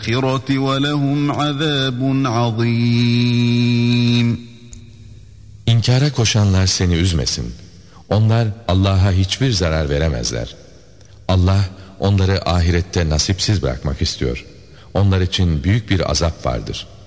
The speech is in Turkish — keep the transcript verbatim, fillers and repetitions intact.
وَلَهُمْ عَذَابٌ عَظِيمٌ. İnkara koşanlar seni üzmesin. Onlar Allah'a hiçbir zarar veremezler. Allah onları ahirette nasipsiz bırakmak istiyor. Onlar için büyük bir azap vardır.